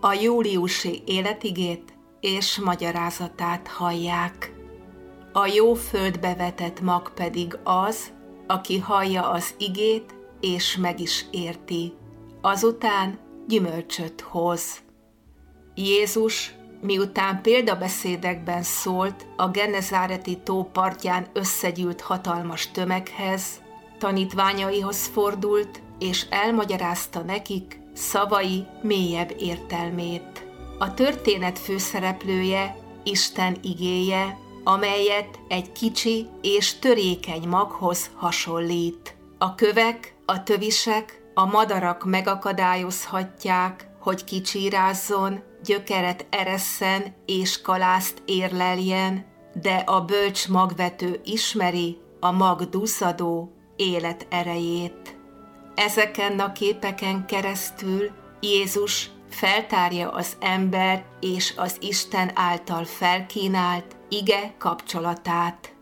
a júliusi életigét és magyarázatát hallják. A jó földbe vetett mag pedig az, aki hallja az igét és meg is érti, azután gyümölcsöt hoz. Jézus, miután példabeszédekben szólt a Genezáreti tó partján összegyűlt hatalmas tömeghez, tanítványaihoz fordult, és elmagyarázta nekik szavai mélyebb értelmét. A történet főszereplője Isten igéje, amelyet egy kicsi és törékeny maghoz hasonlít. A kövek, a tövisek, a madarak megakadályozhatják, hogy kicsírázzon, gyökeret eresszen és kalászt érleljen, de a bölcs magvető ismeri a mag duzzadó élet erejét. Ezeken a képeken keresztül Jézus feltárja az ember és az Isten által felkínált ige kapcsolatát.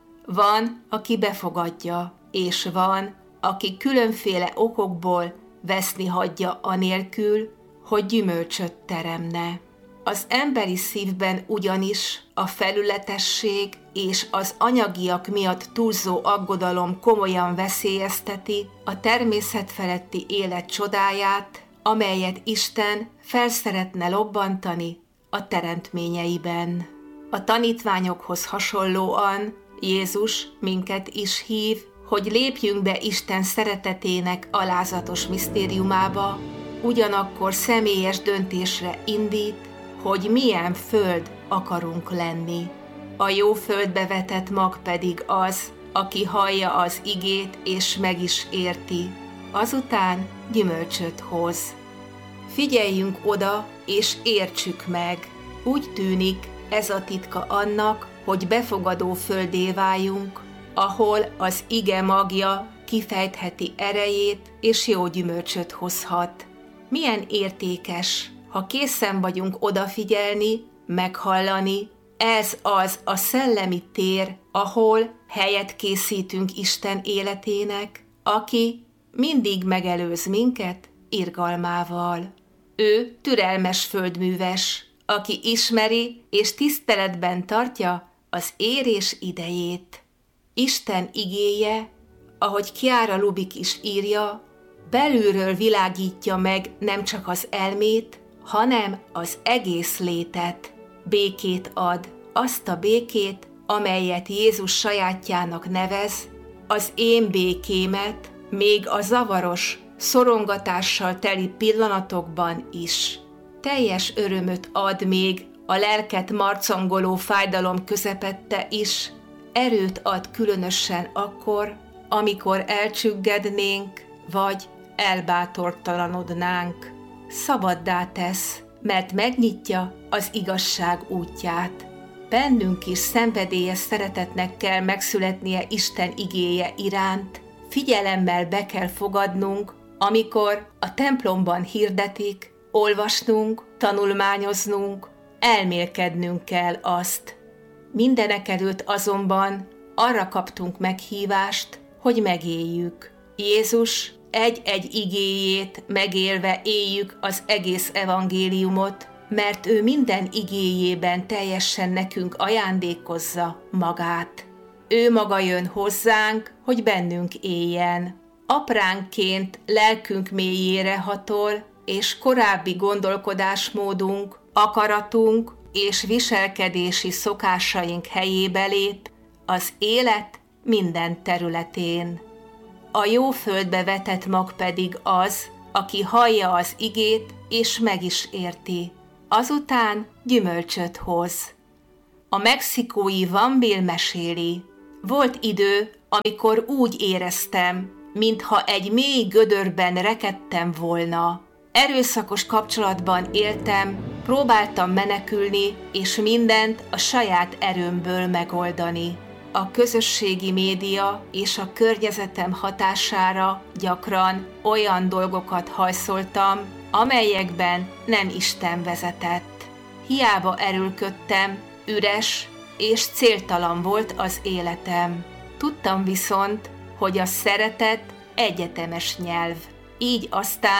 Van, aki befogadja, és van, aki különféle okokból veszni hagyja anélkül, hogy gyümölcsöt teremne. Az emberi szívben ugyanis a felületesség és az anyagiak miatt túlzó aggodalom komolyan veszélyezteti a természet feletti élet csodáját, amelyet Isten fel szeretne lobbantani a teremtményeiben. A tanítványokhoz hasonlóan Jézus minket is hív, hogy lépjünk be Isten szeretetének alázatos misztériumába, ugyanakkor személyes döntésre indít, hogy milyen föld akarunk lenni. A jó földbe vetett mag pedig az, aki hallja az igét és meg is érti, azután gyümölcsöt hoz. Figyeljünk oda és értsük meg. Úgy tűnik, ez a titka annak, hogy befogadó földé váljunk, ahol az ige magja kifejtheti erejét és jó gyümölcsöt hozhat. Milyen értékes, ha készen vagyunk odafigyelni, meghallani, ez az a szellemi tér, ahol helyet készítünk Isten életének, aki mindig megelőz minket irgalmával. Ő türelmes földműves, aki ismeri és tiszteletben tartja az érés idejét. Isten igéje, ahogy Chiara Lubich is írja, belülről világítja meg nem csak az elmét, hanem az egész létet. Békét ad, azt a békét, amelyet Jézus sajátjának nevez, az én békémet, még a zavaros, szorongatással teli pillanatokban is. Teljes örömöt ad még a lelket marcangoló fájdalom közepette is, erőt ad különösen akkor, amikor elcsüggednénk, vagy elbátortalanodnánk. Szabaddá tesz, mert megnyitja az igazság útját. Bennünk is szenvedélyes szeretetnek kell megszületnie Isten igéje iránt, figyelemmel be kell fogadnunk, amikor a templomban hirdetik, olvasnunk, tanulmányoznunk, elmélkednünk kell azt. Mindenekelőtt azonban arra kaptunk meghívást, hogy megéljük. Jézus egy-egy igéjét megélve éljük az egész evangéliumot, mert ő minden igéjében teljesen nekünk ajándékozza magát. Ő maga jön hozzánk, hogy bennünk éljen. Apránként lelkünk mélyére hatol, és korábbi gondolkodásmódunk, akaratunk és viselkedési szokásaink helyébe lép az élet minden területén. A jó földbe vetett mag pedig az, aki hallja az igét és meg is érti, azután gyümölcsöt hoz. A mexikói Van Bill meséli: volt idő, amikor úgy éreztem, mintha egy mély gödörben rekedtem volna. Erőszakos kapcsolatban éltem, próbáltam menekülni, és mindent a saját erőmből megoldani. A közösségi média és a környezetem hatására gyakran olyan dolgokat hajszoltam, amelyekben nem Isten vezetett. Hiába erőlködtem, üres és céltalan volt az életem. Tudtam viszont, hogy a szeretet egyetemes nyelv. Így aztán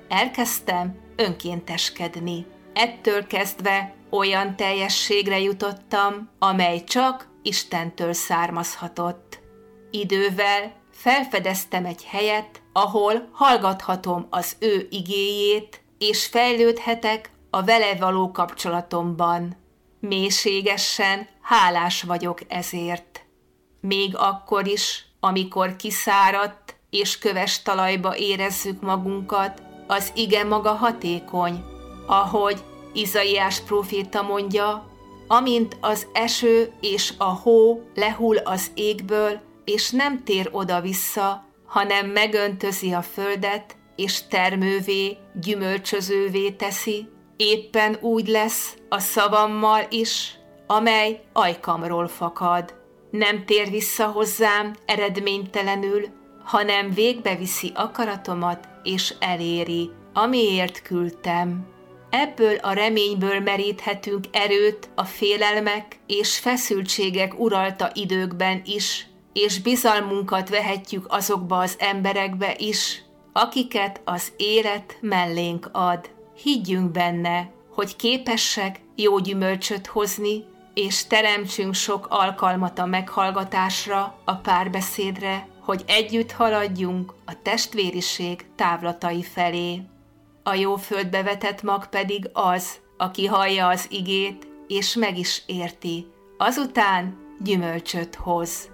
elkezdtem önkénteskedni. Ettől kezdve olyan teljességre jutottam, amely csak Istentől származhatott. Idővel felfedeztem egy helyet, ahol hallgathatom az ő igéjét, és fejlődhetek a vele való kapcsolatomban. Mélységesen hálás vagyok ezért. Még akkor is, amikor kiszáradt és köves talajba érezzük magunkat, az ige maga hatékony, ahogy Izaiás próféta mondja, amint az eső és a hó lehull az égből, és nem tér oda-vissza, hanem megöntözi a földet, és termővé, gyümölcsözővé teszi, éppen úgy lesz a szavammal is, amely ajkamról fakad. Nem tér vissza hozzám eredménytelenül, hanem végbeviszi akaratomat, és eléri, amiért küldtem. Ebből a reményből meríthetünk erőt a félelmek és feszültségek uralta időkben is, és bizalmunkat vehetjük azokba az emberekbe is, akiket az élet mellénk ad. Higgyünk benne, hogy képesek jó gyümölcsöt hozni, és teremtsünk sok alkalmat a meghallgatásra, a párbeszédre, hogy együtt haladjunk a testvériség távlatai felé. A jó földbe vetett mag pedig az, aki hallja az igét, és meg is érti, azután gyümölcsöt hoz.